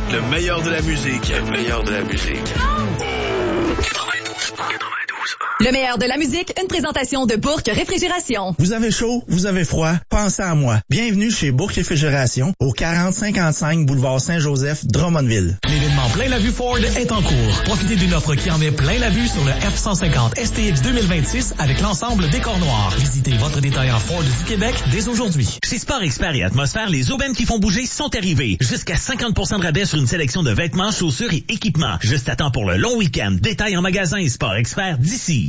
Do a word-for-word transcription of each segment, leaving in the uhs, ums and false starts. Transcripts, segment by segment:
Le meilleur de la musique. Le meilleur de la musique. Le meilleur de la musique, une présentation de Bourque Réfrigération. Vous avez chaud, vous avez froid, pensez à moi. Bienvenue chez Bourque Réfrigération, au quarante cinquante-cinq boulevard Saint-Joseph, Drummondville. L'événement Plein la vue Ford est en cours. Profitez d'une offre qui en met plein la vue sur le F cent cinquante S T X deux mille vingt-six avec l'ensemble décor noir. Visitez votre détaillant Ford du Québec dès aujourd'hui. Chez Sport Expert et Atmosphère, les aubaines qui font bouger sont arrivées. Jusqu'à cinquante pour cent de rabais sur une sélection de vêtements, chaussures et équipements. Juste à temps pour le long week-end. Détail en magasin Sport Expert d'ici.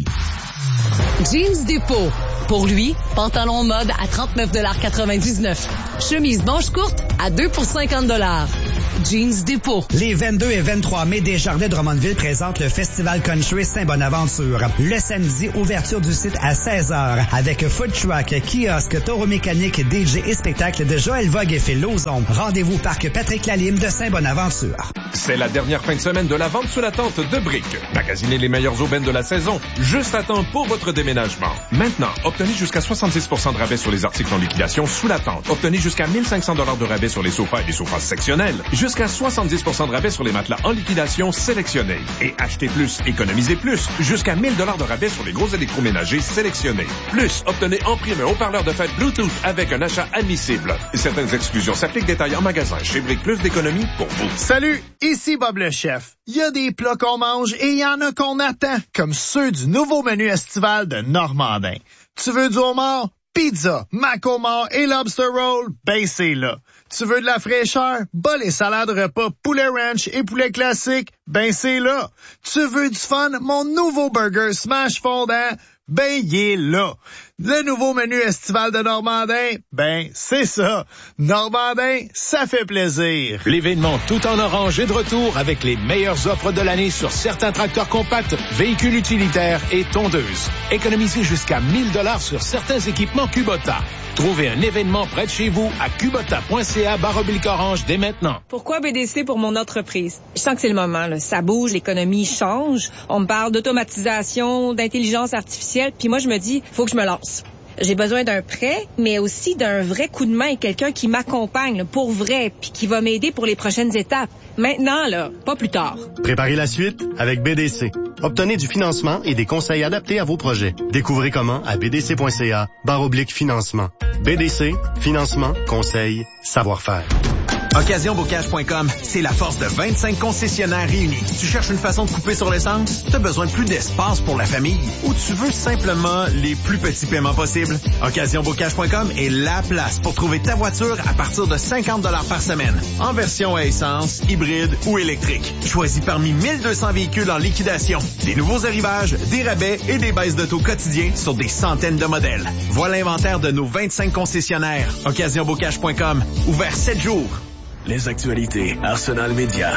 Jeans Dépôt. Pour lui, pantalon mode à trente-neuf quatre-vingt-dix-neuf. Chemise manche courte à deux pour cinquante dollars. Jeans Dépôt. Les vingt-deux et vingt-trois mai, Desjardins Drummondville présente le Festival Country Saint-Bonaventure. Le samedi, ouverture du site à seize heures avec food truck, kiosque, taureau mécanique, D J et spectacle de Joël Vogue et Phil Lauzon. Rendez-vous au parc Patrick Lalime de Saint-Bonaventure. C'est la dernière fin de semaine de la vente sous la tente de Brick. Magasinez les meilleures aubaines de la saison, juste à temps pour votre déménagement. Maintenant, obtenez jusqu'à soixante-dix pour cent de rabais sur les articles en liquidation sous la tente. Obtenez jusqu'à mille cinq cents dollars de rabais sur les sofas et les sofas sectionnels. Jusqu'à soixante-dix pour cent de rabais sur les matelas en liquidation sélectionnés. Et achetez plus, économisez plus. Jusqu'à mille dollars de rabais sur les gros électroménagers sélectionnés. Plus, obtenez en prime un haut-parleur de fête Bluetooth avec un achat admissible. Certaines exclusions s'appliquent. Détail en magasin. Chez Brick, plus d'économies pour vous. Salut, ici Bob le chef. Il y a des plats qu'on mange et il y en a qu'on attend, comme ceux du nouveau menu estival de Normandin. Tu veux du homard? Pizza, mac homard et lobster roll? Ben c'est là. Tu veux de la fraîcheur? Bas les salades repas, poulet ranch et poulet classique? Ben c'est là. Tu veux du fun? Mon nouveau burger smash fondant? Ben il est là. Le nouveau menu estival de Normandin? Ben c'est ça. Normandin, ça fait plaisir. L'événement Tout en orange est de retour avec les meilleures offres de l'année sur certains tracteurs compacts, véhicules utilitaires et tondeuses. Économisez jusqu'à mille dollars sur certains équipements Kubota. Trouvez un événement près de chez vous à kubota point c a barre oblique orange dès maintenant. Pourquoi B D C pour mon entreprise? Je sens que c'est le moment, là. Ça bouge, l'économie change. On me parle d'automatisation, d'intelligence artificielle, puis moi je me dis, faut que je me lance. J'ai besoin d'un prêt, mais aussi d'un vrai coup de main et quelqu'un qui m'accompagne là, pour vrai, puis qui va m'aider pour les prochaines étapes. Maintenant, là, pas plus tard. Préparez la suite avec B D C. Obtenez du financement et des conseils adaptés à vos projets. Découvrez comment à b d c point c a barre oblique financement. B D C, financement, conseil, savoir-faire. occasion bocage point com, c'est la force de vingt-cinq concessionnaires réunis. Tu cherches une façon de couper sur l'essence? Tu as besoin de plus d'espace pour la famille? Ou tu veux simplement les plus petits paiements possibles? occasion bocage point com est la place pour trouver ta voiture à partir de cinquante dollars par semaine, en version à essence, hybride ou électrique. Choisis parmi mille deux cents véhicules en liquidation. Des nouveaux arrivages, des rabais et des baisses de taux quotidiens sur des centaines de modèles. Voilà l'inventaire de nos vingt-cinq concessionnaires. occasion bocage point com, ouvert sept jours. Les actualités Arsenal Média.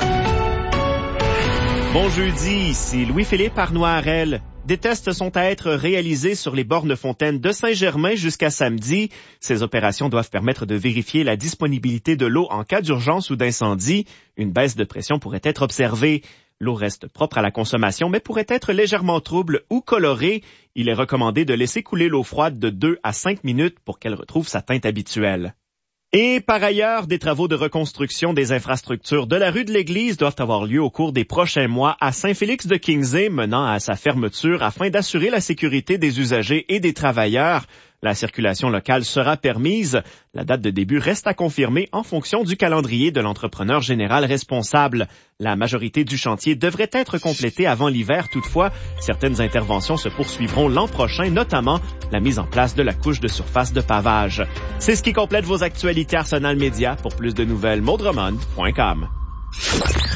Bon jeudi, ici Louis-Philippe Arnois-Harel. Des tests sont à être réalisés sur les bornes fontaines de Saint-Germain jusqu'à samedi. Ces opérations doivent permettre de vérifier la disponibilité de l'eau en cas d'urgence ou d'incendie. Une baisse de pression pourrait être observée. L'eau reste propre à la consommation, mais pourrait être légèrement trouble ou colorée. Il est recommandé de laisser couler l'eau froide de deux à cinq minutes pour qu'elle retrouve sa teinte habituelle. Et par ailleurs, des travaux de reconstruction des infrastructures de la rue de l'Église doivent avoir lieu au cours des prochains mois à Saint-Félix-de-Kingsey, menant à sa fermeture afin d'assurer la sécurité des usagers et des travailleurs. La circulation locale sera permise. La date de début reste à confirmer en fonction du calendrier de l'entrepreneur général responsable. La majorité du chantier devrait être complétée avant l'hiver. Toutefois, certaines interventions se poursuivront l'an prochain, notamment la mise en place de la couche de surface de pavage. C'est ce qui complète vos actualités Arsenal Média. Pour plus de nouvelles, maud drummond point com.